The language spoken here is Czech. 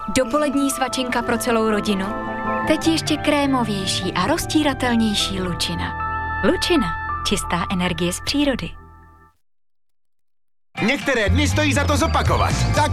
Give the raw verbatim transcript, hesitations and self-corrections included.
Dopolední svačinka pro celou rodinu. Teď ještě krémovější a roztíratelnější Lučina. Lučina. Čistá energie z přírody. Některé dny stojí za to zopakovat. Tak